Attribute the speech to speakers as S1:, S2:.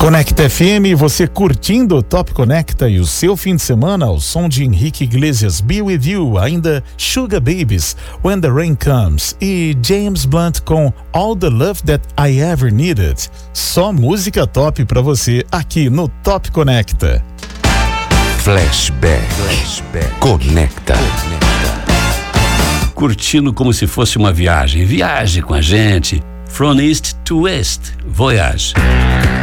S1: Conecta FM, você curtindo o Top Conecta e o seu fim de semana ao som de Henrique Iglesias, Be With You, ainda Sugar Babies, When the Rain Comes e James Blunt com All the Love That I Ever Needed. Só música top pra você aqui no Top Conecta.
S2: Flashback. Conecta. Curtindo como se fosse uma viagem. Viaje com a gente. From East to West. Voyage.